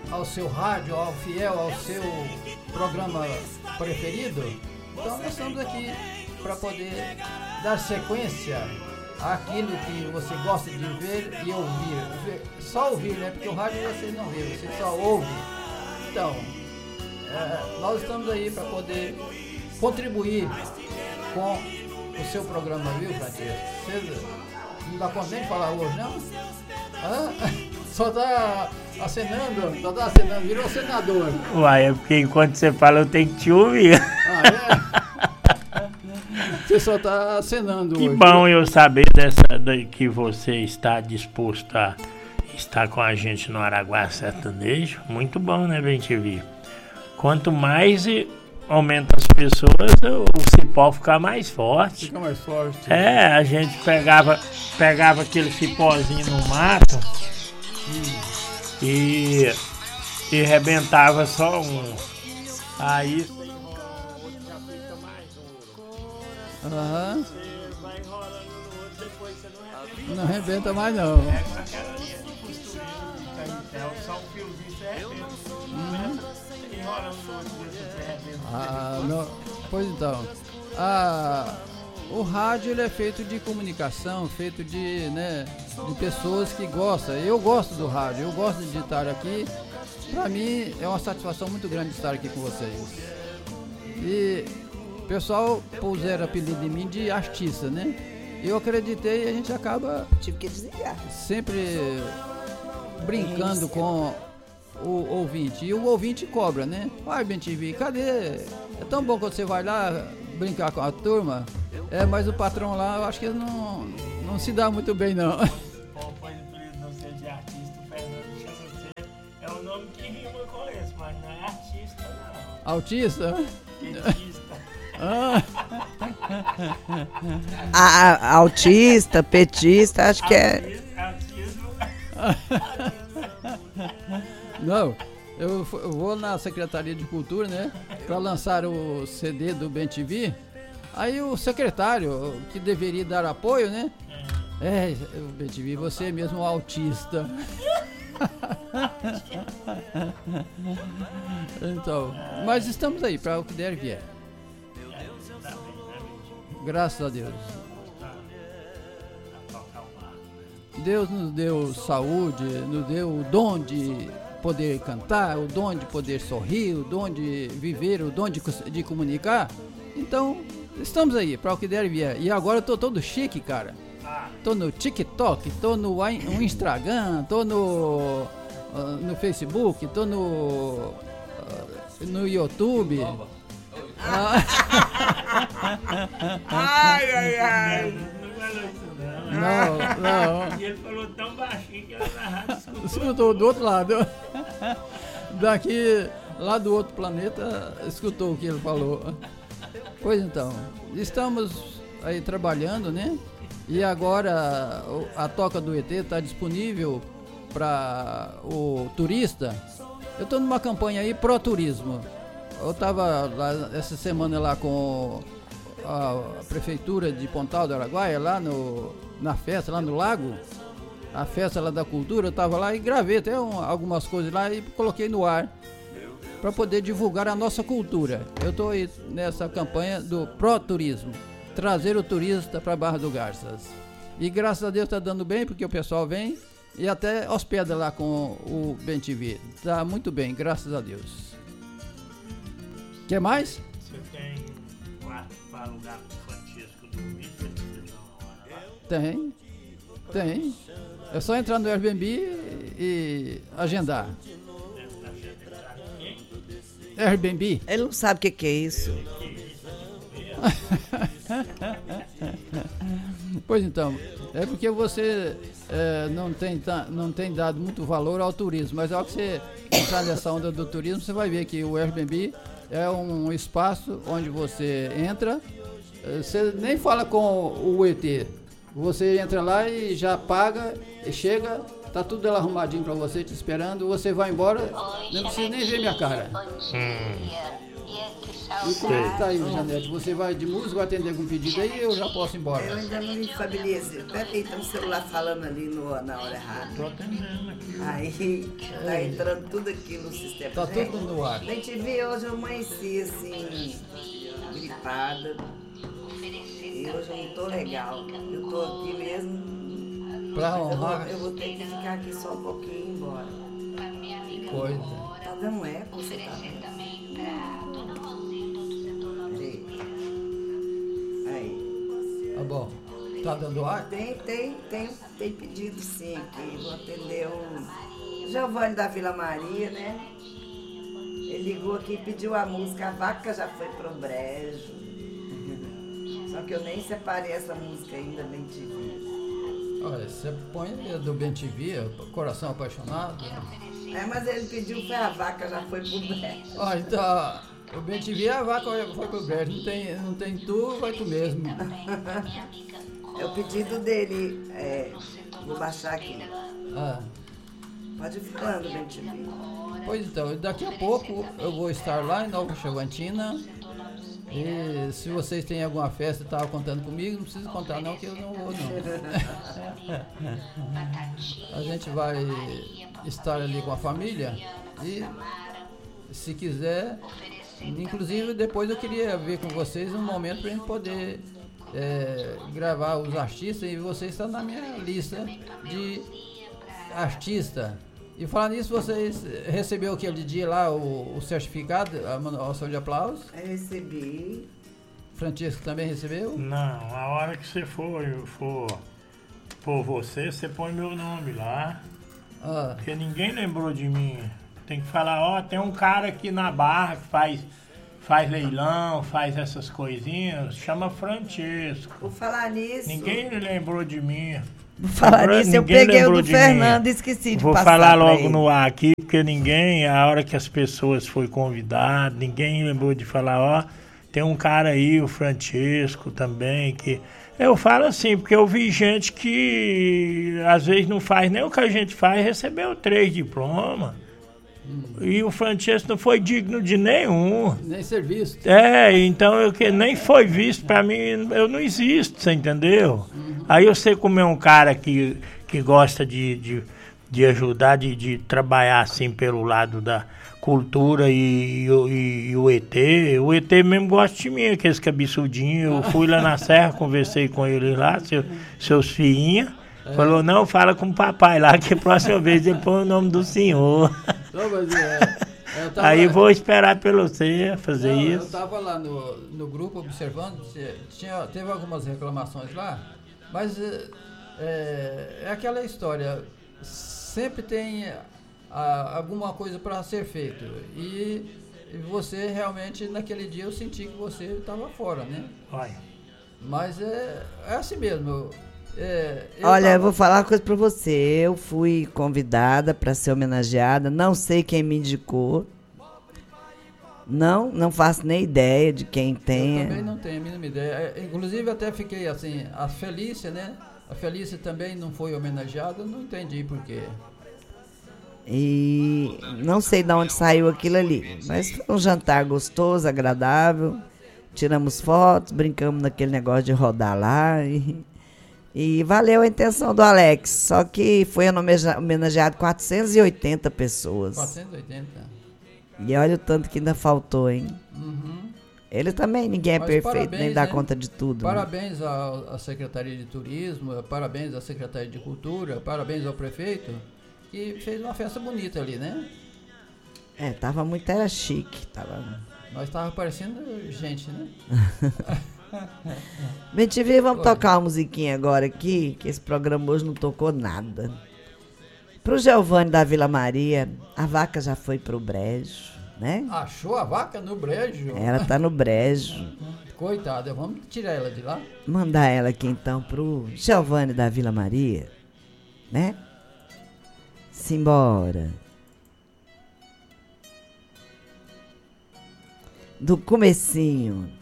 ao seu rádio, fiel ao seu programa preferido. Então nós estamos aqui para poder dar sequência àquilo que você gosta de ver e ouvir. Só ouvir, né? Porque o rádio você não vê, você só ouve. Então, nós estamos aí para poder contribuir com o seu programa, viu, Francisco? Você não dá conta nem de falar hoje, não? Só tá acenando, virou senador. Uai, é porque enquanto você fala eu tenho que te ouvir. Você só tá acenando que hoje. Que bom eu saber que você está disposto a estar com a gente no Araguá Sertanejo. Muito bom, né, BenTV? Quanto mais aumenta as pessoas, o cipó fica mais forte. Fica mais forte. A gente pegava aquele cipózinho no mato e rebentava só um. Aí já fica mais um. Você vai enrolando no outro, depois você não arrebenta mais não. Aquela linha de costurinha de carretel, só um fiozinho você arrebenta. Enrolando no outro, você arrebenta. Não. Pois então, o rádio ele é feito de comunicação, feito de pessoas que gostam. Eu gosto do rádio, eu gosto de estar aqui. Para mim é uma satisfação muito grande estar aqui com vocês. E o pessoal puseram apelido em mim de artista, né? Eu acreditei e a gente acaba Tive que desligar. sempre brincando com o ouvinte. E o ouvinte cobra, né? Ai, BenTV, cadê? É tão bom quando você vai lá brincar com a turma. Mas o patrão lá, eu acho que ele não se dá muito bem, não. Pois não seja de artista, o Fernando chama você. É um nome que rima com esse, mas não é artista, não. Autista? Autista, petista, acho que é. Não, eu vou na Secretaria de Cultura, né, para lançar o CD do BenTV. Aí o secretário, que deveria dar apoio, né? O BenTV, você é mesmo um autista. Então, mas estamos aí para o que der e vier. Graças a Deus. Deus nos deu saúde, nos deu o dom de poder cantar, o dom de poder sorrir, o dom de viver, o dom de comunicar. Então, estamos aí, para o que der e vier. E agora eu tô todo chique, cara. Tô no TikTok, tô no Instagram, tô no Facebook, tô no YouTube. Ai. Não. E ele falou tão baixinho que ela na rádio escutou do outro lado. Daqui, lá do outro planeta, escutou o que ele falou. Pois então, estamos aí trabalhando, né? E agora a Toca do ET está disponível para o turista. Eu estou numa campanha aí pró-turismo. Eu estava essa semana lá com a Prefeitura de Pontal do Araguaia, lá na festa, lá no lago, a festa lá da cultura. Eu estava lá e gravei até algumas coisas lá e coloquei no ar para poder divulgar a nossa cultura. Eu estou aí nessa campanha do pró-turismo, trazer o turista para Barra do Garças. E graças a Deus está dando bem, porque o pessoal vem e até hospeda lá com o BenTV. Está muito bem, graças a Deus. Quer mais? Você tem quarto para alugar com o Francisco dormir? Tem. É só entrar no Airbnb e agendar. Airbnb? Ele não sabe o que é isso. Pois então, é porque você não tem dado muito valor ao turismo, mas ao que você entrar nessa onda do turismo, você vai ver que o Airbnb é um espaço onde você entra, você nem fala com o ET, você entra lá e já paga, e chega, tá tudo lá arrumadinho pra você, te esperando, você vai embora, não precisa nem ver minha cara. Bom dia. E a E como é que tá aí, Janete? Você vai de música, vai atender algum pedido aí, eu já posso ir embora? Eu ainda não me estabilizei. Peraí, tem um celular falando ali na hora errada. Tô atendendo aqui. Aí tá entrando tudo aqui no sistema. Tá Gente, tudo no ar. Bem te vi, hoje eu amanheci assim, gripada. E hoje eu não tô legal. Eu tô aqui mesmo. Pra Mas honrar. eu vou ter que ficar aqui só um pouquinho e ir embora. Coisa. Tá dando eco, você tá vendo? Aí. Tá bom. Tá dando ar? Tem pedido sim aqui. Vou atender o Giovanni da Vila Maria, né? Ele ligou aqui e pediu a música A Vaca Já Foi Pro Brejo. Só que eu nem separei essa música ainda, bem te vi. Olha, você põe do Ben TV, Coração Apaixonado. Mas ele pediu foi A Vaca Já Foi Pro Brejo. Ó, então, o Ben TV, a vaca foi pro brejo. Não tem tu, vai tu mesmo. É o pedido dele. Vou baixar aqui. Ah, Pode ir falando, bem te vi. pois então, daqui a pouco eu vou estar lá em Nova Chavantina. E se vocês têm alguma festa e estavam contando comigo, não precisa contar não, que eu não vou não. A gente vai estar ali com a família e se quiser, inclusive depois eu queria ver com vocês um momento para a gente poder gravar os artistas e vocês estão na minha lista de artista. E falar nisso, vocês receberam aquele dia lá o certificado, a manuação de aplausos? Eu recebi. Francisco também recebeu? Não, a hora que você for por você põe meu nome lá. Ah, Porque ninguém lembrou de mim. Tem que falar, ó, tem um cara aqui na Barra que faz leilão, faz essas coisinhas, chama Francisco. Por falar nisso. Ninguém lembrou de mim. Por falar nisso, eu Ninguém peguei o lembrou do de Fernando mim. e esqueci de Vou passar falar pra logo ele. no ar aqui, porque ninguém, a hora que as pessoas foram convidadas, ninguém lembrou de falar, ó, tem um cara aí, o Francisco também, que... Eu falo assim, porque eu vi gente que às vezes não faz nem o que a gente faz, recebeu 3 diplomas. E o Francisco não foi digno de nenhum. nem serviço. Então eu que nem foi visto pra mim, eu não existo, você entendeu? Aí eu sei como é um cara que gosta de ajudar, de trabalhar assim pelo lado da cultura e o ET. O ET mesmo gosta de mim, aqueles cabeçudinhos. Eu fui lá na serra, conversei com eles lá, seus filhinhos. Falou, não, fala com o papai lá, que a próxima vez ele põe o nome do senhor. Não, mas, eu tava, Aí vou esperar pelo você fazer não, isso. Eu estava lá no grupo observando, teve algumas reclamações lá, mas é aquela história, sempre tem alguma coisa para ser feito. E você realmente, naquele dia, eu senti que você estava fora, né? Olha. Mas é assim mesmo. Olha, eu vou falar uma coisa pra você. Eu fui convidada para ser homenageada. Não sei quem me indicou. Não faço nem ideia de quem tenha. Eu também não tenho a mínima ideia. Inclusive, até fiquei assim, a Felícia, né? A Felícia também não foi homenageada, não entendi por quê. E não sei de onde saiu aquilo ali. Mas foi um jantar gostoso, agradável. Tiramos fotos, brincamos naquele negócio de rodar lá. E valeu a intenção do Alex. Só que foi homenageado 480 pessoas. 480. E olha o tanto que ainda faltou, hein? Uhum. Ele também, ninguém é Mas perfeito, parabéns, nem dá né? conta de tudo. Né? Parabéns à Secretaria de Turismo, parabéns à Secretaria de Cultura, parabéns ao prefeito, que fez uma festa bonita ali, né? Tava muito, era chique. Nós estávamos parecendo gente, né? Bem, vamos tocar uma musiquinha agora aqui, que esse programa hoje não tocou nada. Pro Giovanni da Vila Maria, A Vaca Já Foi Pro Brejo, né? Achou a vaca no brejo? Ela tá no brejo. Coitada, vamos tirar ela de lá? Mandar ela aqui então pro Giovanni da Vila Maria, né? Simbora. Do comecinho.